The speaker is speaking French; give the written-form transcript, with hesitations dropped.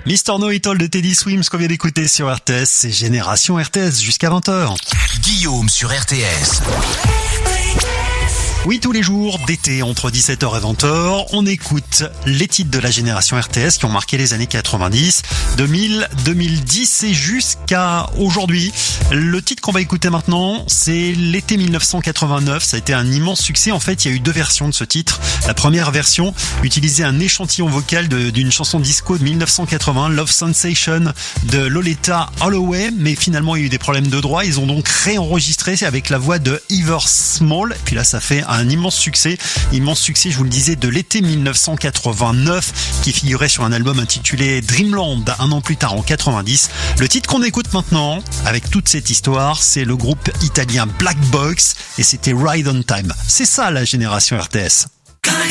Mister No It All de Teddy Swims qu'on vient d'écouter sur RTS, c'est Génération RTS jusqu'à 20h. Guillaume sur RTS. Oui, tous les jours d'été, entre 17h et 20h, on écoute les titres de la génération RTS qui ont marqué les années 90, 2000, 2010 et jusqu'à aujourd'hui. Le titre qu'on va écouter maintenant, c'est l'été 1989. Ça a été un immense succès. En fait, il y a eu deux versions de ce titre. La première version utilisait un échantillon vocal d'une chanson disco de 1980, Love Sensation de Loletta Holloway, mais finalement, il y a eu des problèmes de droit. Ils ont donc réenregistré avec la voix de Heather Small. Et puis là, ça fait un immense succès, je vous le disais, de l'été 1989 qui figurait sur un album intitulé Dreamland un an plus tard en 90. Le titre qu'on écoute maintenant avec toute cette histoire, c'est le groupe italien Black Box et c'était Ride on Time. C'est ça la génération RTS.